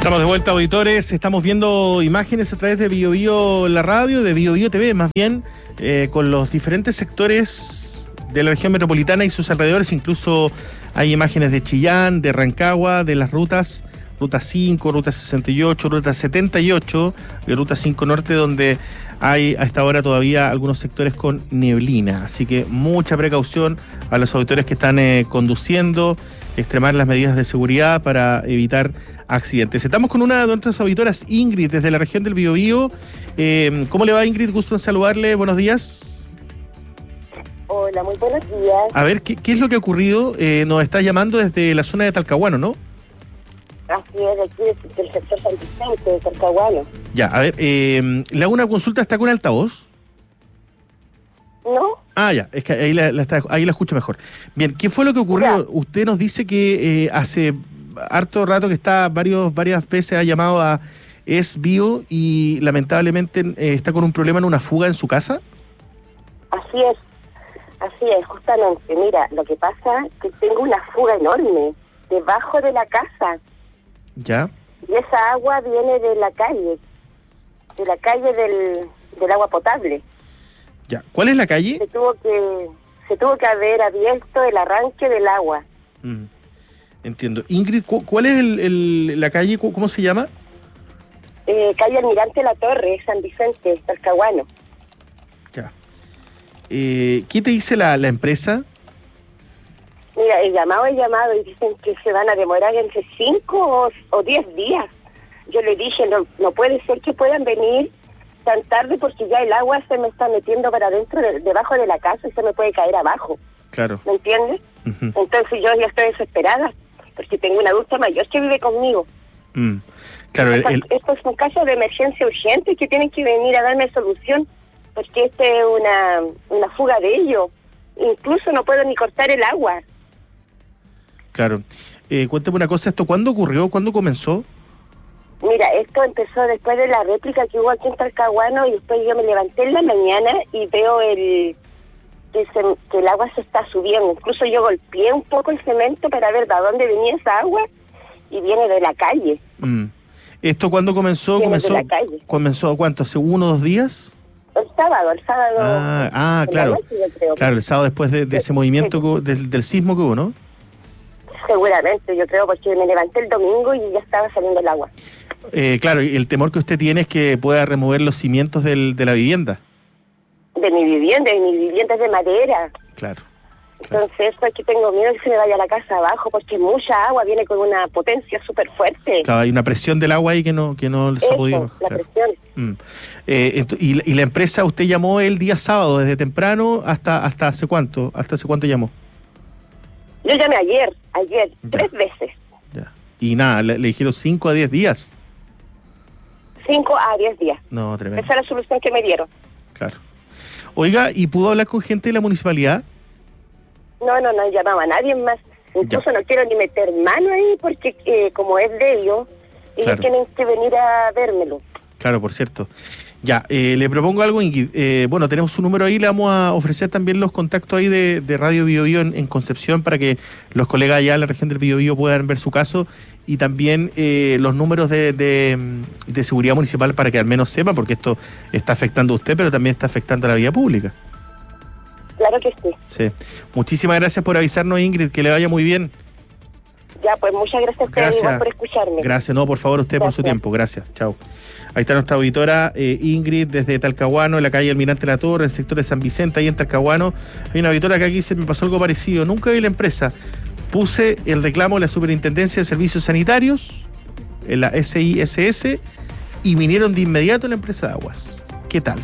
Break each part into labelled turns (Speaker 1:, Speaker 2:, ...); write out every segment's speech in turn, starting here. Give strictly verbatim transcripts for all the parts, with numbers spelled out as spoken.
Speaker 1: Estamos de vuelta, auditores. Estamos viendo imágenes a través de Bio Bio la radio, de Bio Bio T V, más bien, eh, con los diferentes sectores de la región metropolitana y sus alrededores. Incluso hay imágenes de Chillán, de Rancagua, de las rutas, ruta cinco, ruta sesenta y ocho, ruta setenta y ocho y ruta cinco Norte, donde hay a esta hora todavía algunos sectores con neblina. Así que mucha precaución a los auditores que están eh, conduciendo, extremar las medidas de seguridad para evitar accidentes. Estamos con una de nuestras auditoras, Ingrid, desde la región del Biobío. Eh, ¿Cómo le va, Ingrid? Gusto en saludarle. Buenos días.
Speaker 2: Hola, muy buenos días.
Speaker 1: A ver, ¿qué, qué es lo que ha ocurrido? Eh, nos está llamando desde la zona de Talcahuano, ¿no?
Speaker 2: Así es, aquí del sector San Vicente, de Talcahuano.
Speaker 1: Ya, a ver, eh, le hago una consulta. ¿Está con altavoz?
Speaker 2: ¿No?
Speaker 1: Ah, ya, es que ahí la, la, está, ahí la escucho mejor. Bien, ¿qué fue lo que ocurrió? Ya. Usted nos dice que eh, hace harto rato que está, varios, varias veces ha llamado a EsBio y lamentablemente eh, está con un problema en una fuga en su casa.
Speaker 2: Así es, así es, justamente. Mira, lo que pasa es que tengo una fuga enorme debajo de la casa.
Speaker 1: Ya.
Speaker 2: Y esa agua viene de la calle, de la calle del, del agua potable.
Speaker 1: Ya. ¿Cuál es la calle?
Speaker 2: Se tuvo que se tuvo que haber abierto el arranque del agua.
Speaker 1: Mm. Entiendo. Ingrid, ¿cu ¿cuál es el, el, la calle? ¿Cómo se llama?
Speaker 2: Eh, calle Almirante La Torre, San Vicente, Talcahuano.
Speaker 1: Ya. Eh, ¿Qué te dice la, la empresa?
Speaker 2: Mira, he llamado, he llamado y dicen que se van a demorar entre cinco o diez días. Yo le dije, no, no puede ser que puedan venir tan tarde porque ya el agua se me está metiendo para adentro, de, debajo de la casa y se me puede caer abajo.
Speaker 1: Claro.
Speaker 2: ¿Me entiendes?
Speaker 1: Uh-huh.
Speaker 2: Entonces yo ya estoy desesperada porque tengo una adulta mayor que vive conmigo.
Speaker 1: Mm. Claro, el, el...
Speaker 2: Esto es un caso de emergencia urgente que tienen que venir a darme solución porque esta es una, una fuga de ellos. Incluso no puedo ni cortar el agua.
Speaker 1: Claro. Eh, cuéntame una cosa, ¿esto cuándo ocurrió? ¿Cuándo comenzó?
Speaker 2: Mira, esto empezó después de la réplica que hubo aquí en Talcahuano y después yo me levanté en la mañana y veo el que, se, que el agua se está subiendo. Incluso yo golpeé un poco el cemento para ver de dónde venía esa agua y viene de la calle.
Speaker 1: Mm. ¿Esto cuándo comenzó?
Speaker 2: Viene
Speaker 1: comenzó
Speaker 2: de la calle.
Speaker 1: ¿Comenzó cuánto? ¿Hace uno o dos días?
Speaker 2: El sábado, el sábado.
Speaker 1: Ah, ah claro.
Speaker 2: Noche, yo creo.
Speaker 1: Claro, el sábado después de, de ese
Speaker 2: sí,
Speaker 1: movimiento
Speaker 2: sí.
Speaker 1: Que, del, del sismo que hubo, ¿no?
Speaker 2: Seguramente, yo creo, porque me levanté el domingo y ya estaba saliendo el agua.
Speaker 1: Eh, claro, y el temor que usted tiene es que pueda remover los cimientos del, de la vivienda.
Speaker 2: De mi vivienda, de mi vivienda es de madera.
Speaker 1: Claro. claro.
Speaker 2: Entonces, pues aquí tengo miedo que se me vaya la casa abajo, porque mucha agua viene con una potencia súper fuerte.
Speaker 1: Claro, hay una presión del agua ahí que no que no se ha podido.
Speaker 2: la
Speaker 1: claro.
Speaker 2: presión.
Speaker 1: Mm. Eh, y, y la empresa, usted llamó el día sábado, desde temprano hasta hasta hace cuánto, hasta hace cuánto llamó.
Speaker 2: Yo llamé ayer, ayer,
Speaker 1: ya.
Speaker 2: tres veces.
Speaker 1: Ya. Y nada, le, le dijeron cinco a diez días.
Speaker 2: cinco a diez días.
Speaker 1: No, tremendo.
Speaker 2: Esa es la solución que me dieron.
Speaker 1: Claro. Oiga, ¿y pudo hablar con gente de la municipalidad?
Speaker 2: No, no, no llamaba a nadie más. Incluso ya. No quiero ni meter mano ahí porque eh, como es de ellos, ellos claro. Tienen que venir a vérmelo.
Speaker 1: Claro, por cierto. Ya, eh, le propongo algo, Ingrid. Eh, bueno, tenemos su número ahí, le vamos a ofrecer también los contactos ahí de, de Radio Bio Bio en, en Concepción para que los colegas allá en la región del Bio Bio puedan ver su caso y también eh, los números de, de, de seguridad municipal para que al menos sepan, porque esto está afectando a usted, pero también está afectando a la vida pública.
Speaker 2: Claro que sí.
Speaker 1: Sí. Muchísimas gracias por avisarnos, Ingrid, que le vaya muy bien.
Speaker 2: Ya, pues muchas gracias a ustedes igual por escucharme.
Speaker 1: Gracias, no, por favor, usted gracias. Por su tiempo. Gracias, chao. Ahí está nuestra auditora eh, Ingrid desde Talcahuano, en la calle Almirante La Torre, en el sector de San Vicente, ahí en Talcahuano. Hay una auditora que aquí se me pasó algo parecido. Nunca vi la empresa. Puse el reclamo de la Superintendencia de Servicios Sanitarios, en la S I S S, y vinieron de inmediato a la empresa de aguas. ¿Qué tal?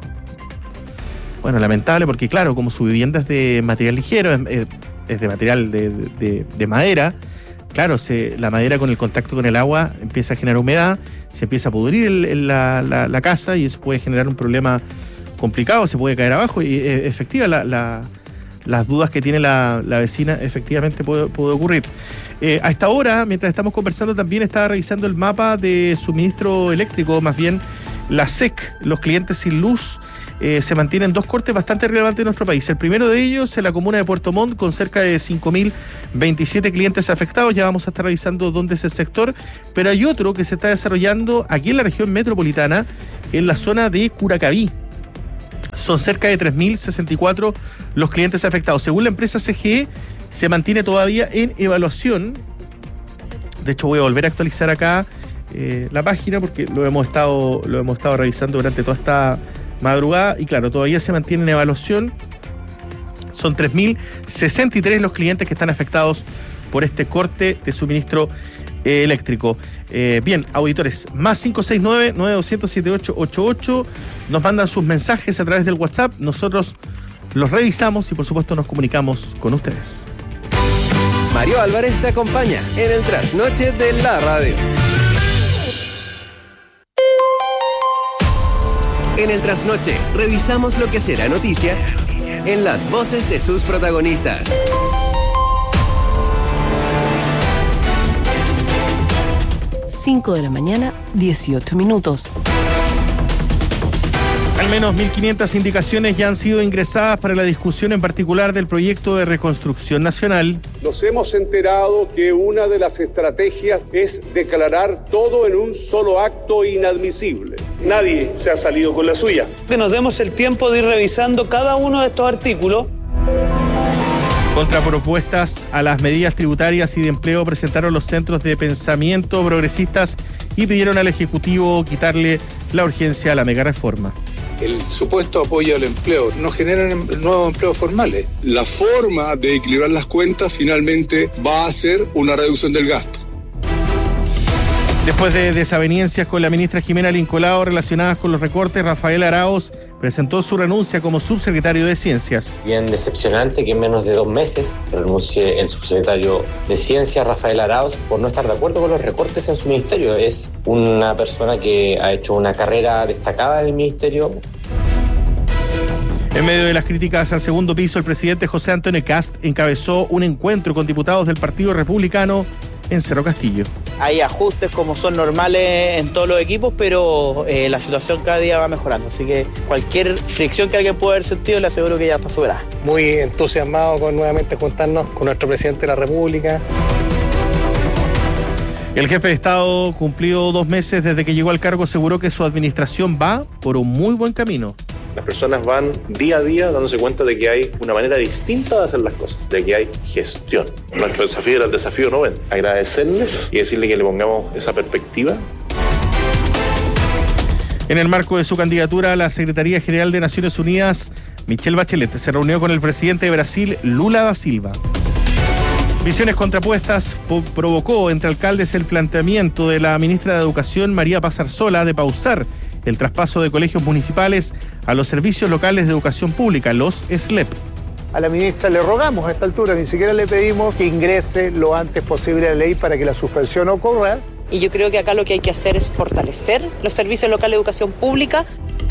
Speaker 1: Bueno, lamentable porque, claro, como su vivienda es de material ligero, es, es de material de, de, de madera, claro, se, la madera con el contacto con el agua empieza a generar humedad, se empieza a pudrir el, el, la, la, la casa y eso puede generar un problema complicado, se puede caer abajo y eh, efectiva la, la, las dudas que tiene la, la vecina efectivamente puede, puede ocurrir. Eh, a esta hora, mientras estamos conversando, también estaba revisando el mapa de suministro eléctrico, más bien la S E C, los clientes sin luz, eh, se mantienen dos cortes bastante relevantes en nuestro país. El primero de ellos en la comuna de Puerto Montt, con cerca de cinco mil veintisiete clientes afectados. Ya vamos a estar revisando dónde es el sector, pero hay otro que se está desarrollando aquí en la región metropolitana, en la zona de Curacaví. Son cerca de tres mil sesenta y cuatro los clientes afectados. Según la empresa C G E, se mantiene todavía en evaluación. De hecho, voy a volver a actualizar acá eh, la página porque lo hemos estado, lo hemos estado revisando durante toda esta madrugada. Y claro, todavía se mantiene en evaluación. Son tres mil sesenta y tres los clientes que están afectados por este corte de suministro eh, eléctrico. Eh, bien, auditores, más cinco seis nueve, nueve dos cero, siete ocho ocho ocho. Nos mandan sus mensajes a través del WhatsApp. Nosotros los revisamos y por supuesto nos comunicamos con ustedes.
Speaker 3: Mario Álvarez te acompaña en el Trasnoche de la Radio. En el Trasnoche revisamos lo que será noticia en las voces de sus protagonistas.
Speaker 4: cinco de la mañana, dieciocho minutos.
Speaker 1: Al menos mil quinientas indicaciones ya han sido ingresadas para la discusión en particular del proyecto de reconstrucción nacional.
Speaker 5: Nos hemos enterado que una de las estrategias es declarar todo en un solo acto inadmisible. Nadie se ha salido con la suya.
Speaker 6: Que nos demos el tiempo de ir revisando cada uno de estos artículos.
Speaker 1: Contrapropuestas a las medidas tributarias y de empleo presentaron los centros de pensamiento progresistas y pidieron al Ejecutivo quitarle la urgencia a la megareforma.
Speaker 7: El supuesto apoyo al empleo no genera nuevos empleos formales.
Speaker 8: La forma de equilibrar las cuentas finalmente va a ser una reducción del gasto.
Speaker 1: Después de desavenencias con la ministra Jimena Lincolao relacionadas con los recortes, Rafael Araoz presentó su renuncia como subsecretario de Ciencias.
Speaker 9: Bien decepcionante que en menos de dos meses renuncie el subsecretario de Ciencias, Rafael Araoz, por no estar de acuerdo con los recortes en su ministerio. Es una persona que ha hecho una carrera destacada en el ministerio.
Speaker 1: En medio de las críticas al segundo piso, el presidente José Antonio Kast encabezó un encuentro con diputados del Partido Republicano en Cerro Castillo.
Speaker 10: Hay ajustes como son normales en todos los equipos, pero eh, la situación cada día va mejorando, así que cualquier fricción que alguien pueda haber sentido le aseguro que ya está superada.
Speaker 6: Muy entusiasmado con nuevamente juntarnos con nuestro presidente de la República.
Speaker 1: El jefe de Estado, cumplido dos meses desde que llegó al cargo, aseguró que su administración va por un muy buen camino.
Speaker 11: Las personas van día a día dándose cuenta de que hay una manera distinta de hacer las cosas, de que hay gestión. Nuestro desafío era el desafío Nobel. Agradecerles y decirle que le pongamos esa perspectiva.
Speaker 1: En el marco de su candidatura a la Secretaría General de Naciones Unidas, Michelle Bachelet se reunió con el presidente de Brasil, Lula da Silva. Visiones contrapuestas po- provocó entre alcaldes el planteamiento de la ministra de Educación, María Pazarsola, de pausar el traspaso de colegios municipales a los servicios locales de educación pública, los S L E P.
Speaker 12: A la ministra le rogamos a esta altura, ni siquiera le pedimos que ingrese lo antes posible a la ley para que la suspensión ocurra.
Speaker 13: Y yo creo que acá lo que hay que hacer es fortalecer los servicios locales de educación pública.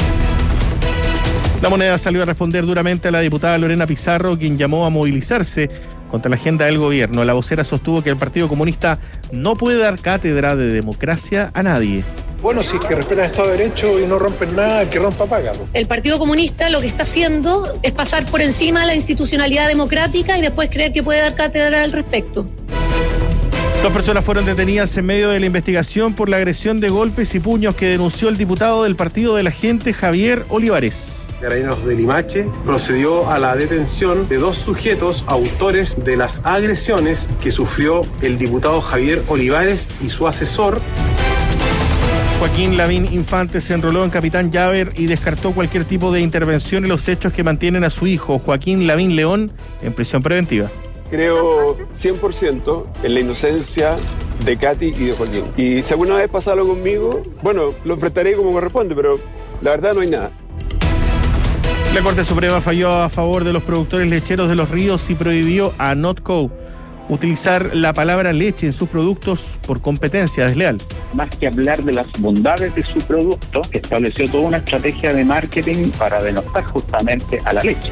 Speaker 1: La Moneda salió a responder duramente a la diputada Lorena Pizarro, quien llamó a movilizarse contra la agenda del gobierno. La vocera sostuvo que el Partido Comunista no puede dar cátedra de democracia a nadie.
Speaker 14: Bueno, si es que respetan el Estado de Derecho y no rompen nada, que rompa paga.
Speaker 15: El Partido Comunista lo que está haciendo es pasar por encima de la institucionalidad democrática y después creer que puede dar cátedra al respecto.
Speaker 1: Dos personas fueron detenidas en medio de la investigación por la agresión de golpes y puños que denunció el diputado del Partido de la Gente, Javier Olivares.
Speaker 16: Carabineros de Limache procedió a la detención de dos sujetos autores de las agresiones que sufrió el diputado Javier Olivares y su asesor.
Speaker 1: Joaquín Lavín Infante se enroló en Capitán Llaver y descartó cualquier tipo de intervención en los hechos que mantienen a su hijo, Joaquín Lavín León, en prisión preventiva.
Speaker 17: Creo cien por ciento en la inocencia de Katy y de Joaquín. Y si alguna vez pasa algo conmigo, bueno, lo enfrentaré como corresponde, pero la verdad no hay nada.
Speaker 1: La Corte Suprema falló a favor de los productores lecheros de Los Ríos y prohibió a Notco utilizar la palabra leche en sus productos por competencia desleal.
Speaker 18: Más que hablar de las bondades de su producto, estableció toda una estrategia de marketing para denostar justamente a la leche.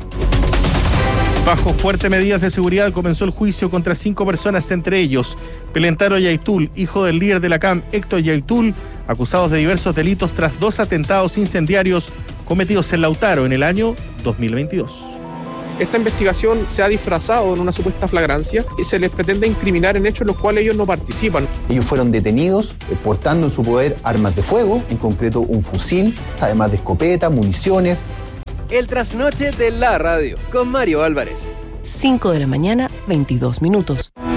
Speaker 1: Bajo fuertes medidas de seguridad comenzó el juicio contra cinco personas, entre ellos Pelentaro Yaitul, hijo del líder de la C A M, Héctor Yaitul, acusados de diversos delitos tras dos atentados incendiarios cometidos en Lautaro en el año dos mil veintidós.
Speaker 19: Esta investigación se ha disfrazado en una supuesta flagrancia y se les pretende incriminar en hechos en los cuales ellos no participan.
Speaker 20: Ellos fueron detenidos eh, portando en su poder armas de fuego, en concreto un fusil, además de escopetas, municiones.
Speaker 3: El trasnoche de la radio, con Mario Álvarez.
Speaker 4: cinco de la mañana, veintidós minutos.